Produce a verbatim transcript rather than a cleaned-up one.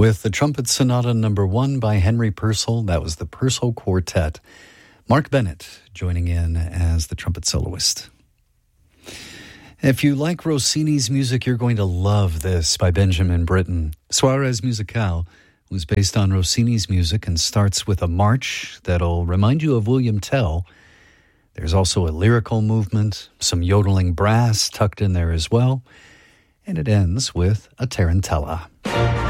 With the Trumpet Sonata number one by Henry Purcell, that was the Purcell Quartet. Mark Bennett joining in as the trumpet soloist. If you like Rossini's music, you're going to love this by Benjamin Britten. Soirées Musicales was based on Rossini's music and starts with a march that'll remind you of William Tell. There's also a lyrical movement, some yodeling brass tucked in there as well, and it ends with a tarantella.